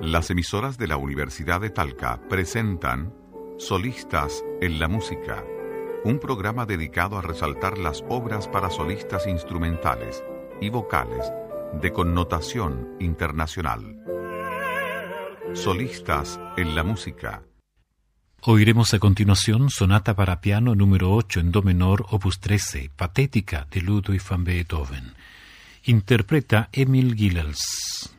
Las emisoras de la Universidad de Talca presentan Solistas en la Música, un programa dedicado a resaltar las obras para solistas instrumentales y vocales de connotación internacional. Solistas en la Música. Oiremos a continuación Sonata para piano número 8 en do menor, opus 13, Patética de Ludwig van Beethoven. Interpreta Emil Gilels.